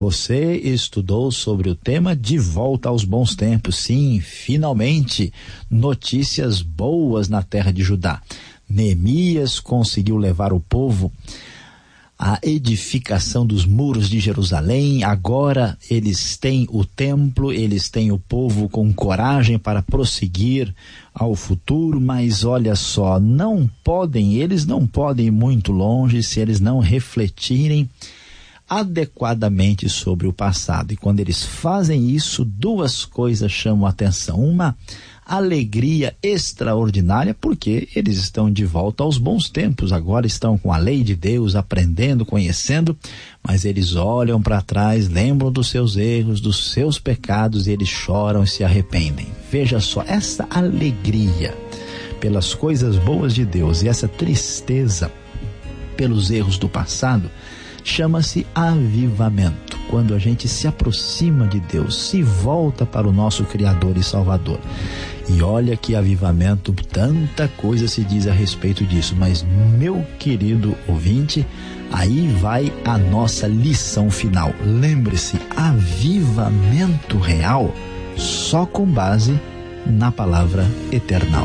Você estudou sobre o tema De Volta aos Bons Tempos. Sim, finalmente, notícias boas na terra de Judá. Neemias conseguiu levar o povo à edificação dos muros de Jerusalém. Agora eles têm o templo, eles têm o povo com coragem para prosseguir ao futuro, mas olha só, eles não podem ir muito longe se eles não refletirem adequadamente sobre o passado. E quando eles fazem isso, duas coisas chamam a atenção. Uma, alegria extraordinária, porque eles estão de volta aos bons tempos, agora estão com a lei de Deus, aprendendo, conhecendo, mas eles olham para trás, lembram dos seus erros, dos seus pecados, e eles choram e se arrependem. Veja só, essa alegria pelas coisas boas de Deus e essa tristeza pelos erros do passado chama-se avivamento. Quando a gente se aproxima de Deus, se volta para o nosso Criador e Salvador. E olha que avivamento, tanta coisa se diz a respeito disso, mas meu querido ouvinte, aí vai a nossa lição final. Lembre-se, avivamento real só com base na palavra eternal.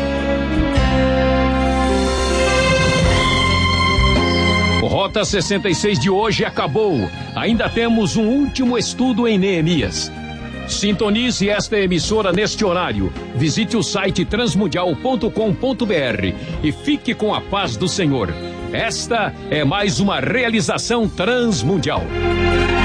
O Rota 66 de hoje acabou. Ainda temos um último estudo em Neemias. Sintonize esta emissora neste horário. Visite o site transmundial.com.br e fique com a paz do Senhor. Esta é mais uma realização transmundial.